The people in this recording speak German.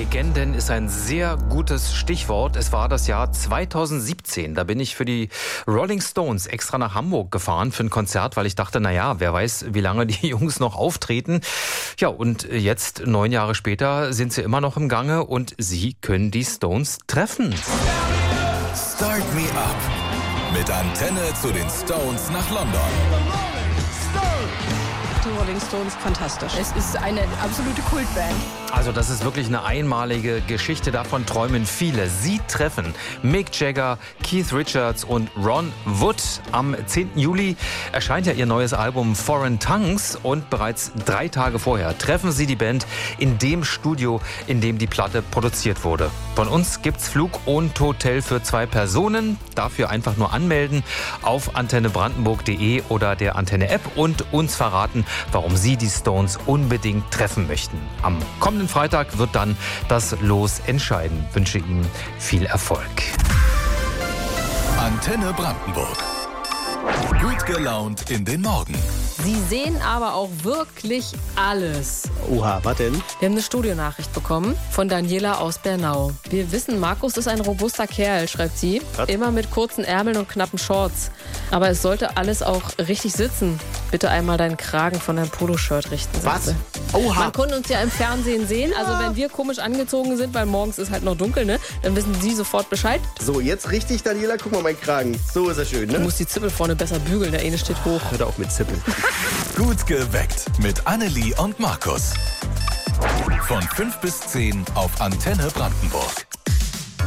Legenden ist ein sehr gutes Stichwort. Es war das Jahr 2017. Da bin ich für die Rolling Stones extra nach Hamburg gefahren für ein Konzert, weil ich dachte, wer weiß, wie lange die Jungs noch auftreten. Ja, und jetzt, 9 Jahre später, sind sie immer noch im Gange und sie können die Stones treffen. Start Me Up. Mit Antenne zu den Stones nach London. Die Rolling Stones, fantastisch. Es ist eine absolute Kultband. Also das ist wirklich eine einmalige Geschichte, davon träumen viele. Sie treffen Mick Jagger, Keith Richards und Ron Wood. Am 10. Juli erscheint ja ihr neues Album Foreign Tongues und bereits 3 Tage vorher treffen sie die Band in dem Studio, in dem die Platte produziert wurde. Von uns gibt's Flug und Hotel für 2 Personen. Dafür einfach nur anmelden auf antennebrandenburg.de oder der Antenne-App und uns verraten, warum Sie die Stones unbedingt treffen möchten. Am kommenden Freitag wird dann das Los entscheiden. Ich wünsche Ihnen viel Erfolg. Antenne Brandenburg. Gut gelaunt in den Morgen. Sie sehen aber auch wirklich alles. Oha, was denn? Wir haben eine Studionachricht bekommen von Daniela aus Bernau. Wir wissen, Markus ist ein robuster Kerl, schreibt sie. Was? Immer mit kurzen Ärmeln und knappen Shorts. Aber es sollte alles auch richtig sitzen. Bitte einmal deinen Kragen von deinem Poloshirt richten. sagt Was? sie. Oha. Man konnte uns ja im Fernsehen sehen. Also wenn wir komisch angezogen sind, weil morgens ist halt noch dunkel, ne? Dann wissen Sie sofort Bescheid. So, jetzt richtig, Daniela, guck mal, mein Kragen. So ist er schön, Du ne? musst die Zippel vorne besser bügeln, der eine steht hoch. Hör auf mit Zippeln. Gut geweckt mit Annelie und Markus. Von 5 bis 10 auf Antenne Brandenburg.